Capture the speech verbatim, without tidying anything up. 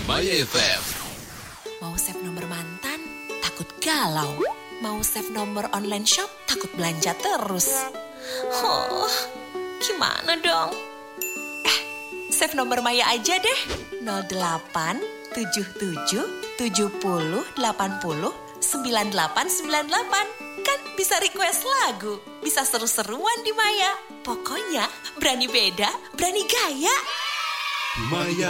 Maya F M. Mau save nomor mantan, takut galau. Mau save nomor online shop, takut belanja terus. Oh, gimana dong? Eh, save nomor Maya aja deh. nol delapan tujuh tujuh tujuh nol delapan nol sembilan delapan sembilan delapan. Kan bisa request lagu, bisa seru-seruan di Maya. Pokoknya berani beda, berani gaya. Maya